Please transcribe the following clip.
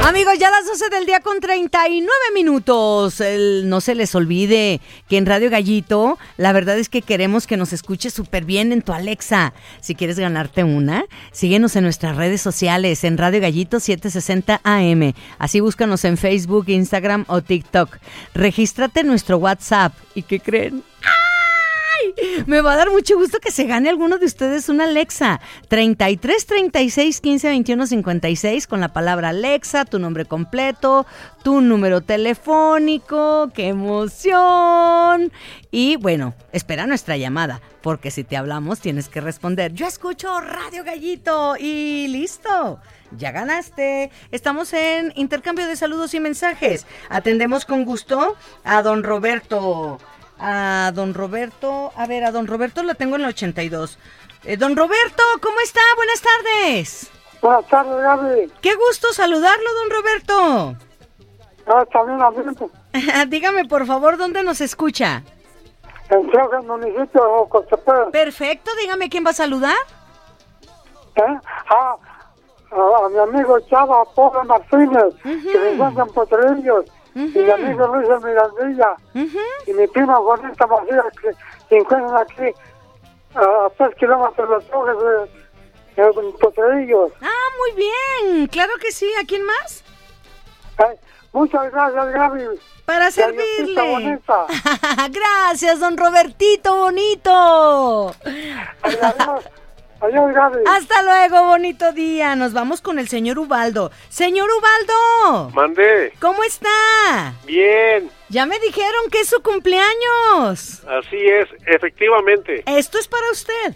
Amigos, ya las 12 del día con 39 minutos. No se les olvide que en Radio Gallito, la verdad es que queremos que nos escuches súper bien en tu Alexa. Si quieres ganarte una, síguenos en nuestras redes sociales, en Radio Gallito 760 AM. Así búscanos en Facebook, Instagram o TikTok. Regístrate en nuestro WhatsApp. ¿Y qué creen? Me va a dar mucho gusto que se gane alguno de ustedes una Alexa. 33 36 15 21 56 con la palabra Alexa, tu nombre completo, tu número telefónico. ¡Qué emoción! Y bueno, espera nuestra llamada, porque si te hablamos tienes que responder. Yo escucho Radio Gallito y listo. Ya ganaste. Estamos en intercambio de saludos y mensajes. Atendemos con gusto a don Roberto. A don Roberto lo tengo en el 82. Don Roberto, ¿cómo está? Buenas tardes. Buenas tardes, Gaby. Qué gusto saludarlo, don Roberto. También amigo. Dígame, por favor, ¿dónde nos escucha? En el municipio de Ocotepec. Perfecto, dígame quién va a saludar. A mi amigo Chava Pobre Martínez, que me encuentran Potrerillos. Y mi amigo Luis de Mirandilla, y mi prima Juanita Macías, que se encuentran aquí a 3 kilómetros de los toques de Potrerillos. Ah, muy bien, claro que sí. ¿A quién más? Muchas gracias, Gaby. Para servirle. Gracias, don Robertito bonito. Adiós, Gaby. Hasta luego, bonito día. Nos vamos con el señor Ubaldo. Señor Ubaldo. Mandé. ¿Cómo está? Bien. Ya me dijeron que es su cumpleaños. Así es, efectivamente. Esto es para usted.